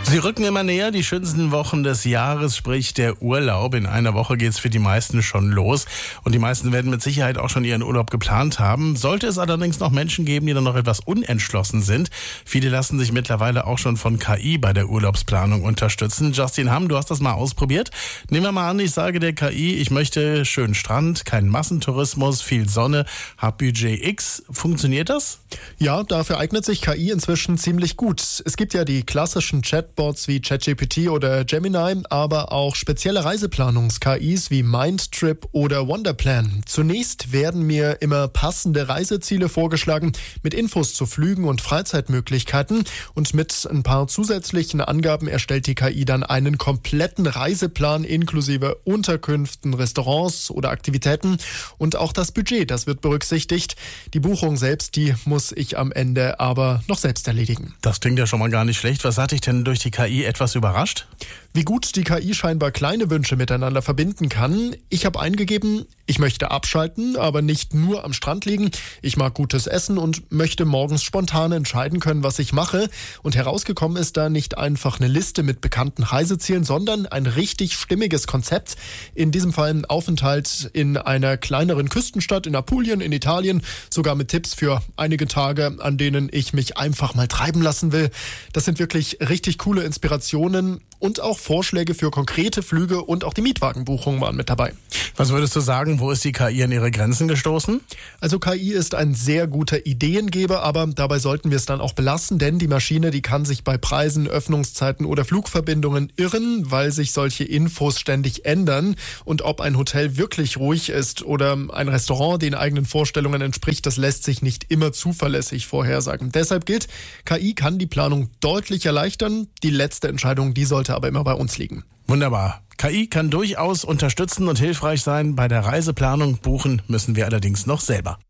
Sie rücken immer näher, die schönsten Wochen des Jahres, sprich der Urlaub. In einer Woche geht's für die meisten schon los. Und die meisten werden mit Sicherheit auch schon ihren Urlaub geplant haben. Sollte es allerdings noch Menschen geben, die dann noch etwas unentschlossen sind. Viele lassen sich mittlerweile auch schon von KI bei der Urlaubsplanung unterstützen. Justin Hamm, du hast das mal ausprobiert. Nehmen wir mal an, ich sage der KI, ich möchte schönen Strand, keinen Massentourismus, viel Sonne, hab Budget X. Funktioniert das? Ja, dafür eignet sich KI inzwischen ziemlich gut. Es gibt ja die klassischen Chatbots wie ChatGPT oder Gemini, aber auch spezielle Reiseplanungs-KIs wie Mindtrip oder Wonderplan. Zunächst werden mir immer passende Reiseziele vorgeschlagen mit Infos zu Flügen und Freizeitmöglichkeiten, und mit ein paar zusätzlichen Angaben erstellt die KI dann einen kompletten Reiseplan inklusive Unterkünften, Restaurants oder Aktivitäten, und auch das Budget, das wird berücksichtigt. Die Buchung selbst, die muss ich am Ende aber noch selbst erledigen. Das klingt ja schon mal gar nicht schlecht. Was hat dich denn durch die KI etwas überrascht? Wie gut die KI scheinbar kleine Wünsche miteinander verbinden kann. Ich habe eingegeben, ich möchte abschalten, aber nicht nur am Strand liegen. Ich mag gutes Essen und möchte morgens spontan entscheiden können, was ich mache. Und herausgekommen ist da nicht einfach eine Liste mit bekannten Reisezielen, sondern ein richtig stimmiges Konzept. In diesem Fall ein Aufenthalt in einer kleineren Küstenstadt in Apulien in Italien, sogar mit Tipps für einige Tage, an denen ich mich einfach mal treiben lassen will. Das sind wirklich richtig coole Inspirationen und auch Vorschläge für konkrete Flüge, und auch die Mietwagenbuchungen waren mit dabei. Was würdest du sagen, wo ist die KI an ihre Grenzen gestoßen? Also KI ist ein sehr guter Ideengeber, aber dabei sollten wir es dann auch belassen, denn die Maschine, die kann sich bei Preisen, Öffnungszeiten oder Flugverbindungen irren, weil sich solche Infos ständig ändern. Und ob ein Hotel wirklich ruhig ist oder ein Restaurant den eigenen Vorstellungen entspricht, das lässt sich nicht immer zuverlässig vorhersagen. Deshalb gilt, KI kann die Planung deutlich erleichtern. Die letzte Entscheidung, die sollte aber immer bei uns liegen. Wunderbar. KI kann durchaus unterstützen und hilfreich sein. Bei der Reiseplanung buchen müssen wir allerdings noch selber.